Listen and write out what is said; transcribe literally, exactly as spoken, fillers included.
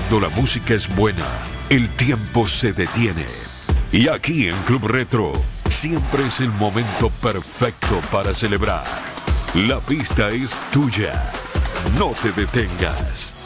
Cuando la música es buena, el tiempo se detiene. Y aquí en Club Retro, siempre es el momento perfecto para celebrar. La pista es tuya. No te detengas.